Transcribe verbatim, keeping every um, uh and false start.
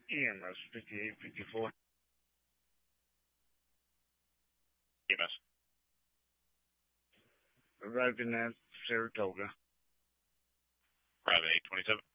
E M S fifty-eight fifty-four. E M S. Arriving at Saratoga. Private eight twenty-seven.